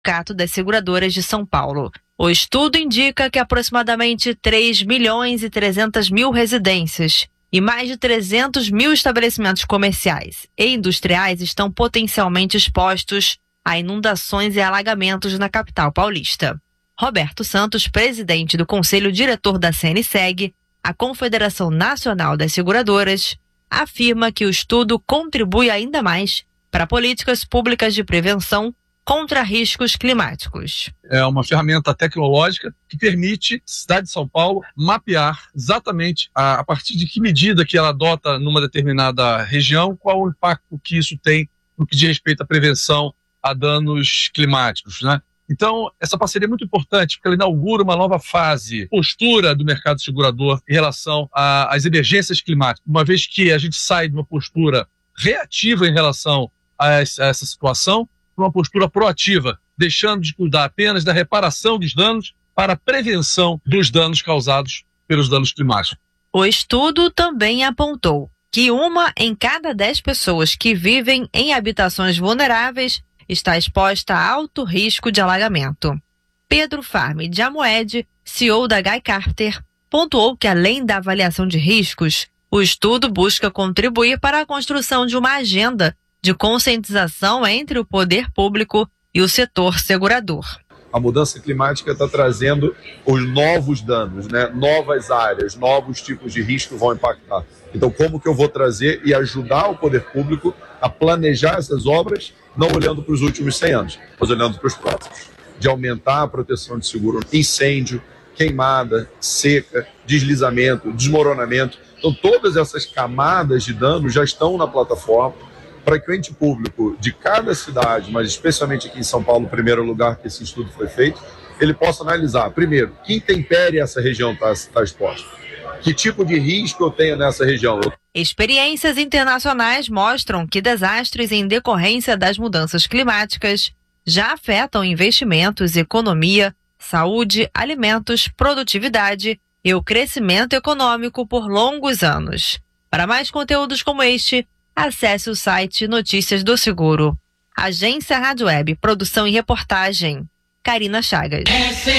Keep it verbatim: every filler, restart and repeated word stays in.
Sindicato das Seguradoras de São Paulo. O estudo indica que aproximadamente três milhões e trezentas mil residências e mais de trezentos mil estabelecimentos comerciais e industriais estão potencialmente expostos a inundações e alagamentos na capital paulista. Roberto Santos, presidente do Conselho Diretor da CNSEG, a Confederação Nacional das Seguradoras, afirma que o estudo contribui ainda mais para políticas públicas de prevenção contra riscos climáticos. É uma ferramenta tecnológica que permite a cidade de São Paulo mapear exatamente a, a partir de que medida que ela adota numa determinada região, qual o impacto que isso tem no que diz respeito à prevenção a danos climáticos, né? Então, essa parceria é muito importante, porque ela inaugura uma nova fase, postura do mercado segurador em relação a, às emergências climáticas, uma vez que a gente sai de uma postura reativa em relação a essa, a essa situação, para uma postura proativa, deixando de cuidar apenas da reparação dos danos para a prevenção dos danos causados pelos danos climáticos. O estudo também apontou que uma em cada dez pessoas que vivem em habitações vulneráveis está exposta a alto risco de alagamento. Pedro Farmi de Amoed, C E O da Guy Carter, pontuou que além da avaliação de riscos, o estudo busca contribuir para a construção de uma agenda de conscientização entre o poder público e o setor segurador. A mudança climática está trazendo os novos danos, né? Novas áreas, novos tipos de risco vão impactar. Então, como que eu vou trazer e ajudar o poder público a planejar essas obras, não olhando para os últimos cem anos, mas olhando para os próximos, de aumentar a proteção de seguro, incêndio, queimada, seca, deslizamento, desmoronamento. Então, todas essas camadas de dano já estão na plataforma, para que o ente público de cada cidade, mas especialmente aqui em São Paulo, primeiro lugar que esse estudo foi feito, ele possa analisar, primeiro, que intempérie essa região está tá exposta, que tipo de risco eu tenho nessa região. Experiências internacionais mostram que desastres em decorrência das mudanças climáticas já afetam investimentos, economia, saúde, alimentos, produtividade e o crescimento econômico por longos anos. Para mais conteúdos como este, acesse o site Notícias do Seguro. Agência Rádio Web, produção e reportagem, Karina Chagas.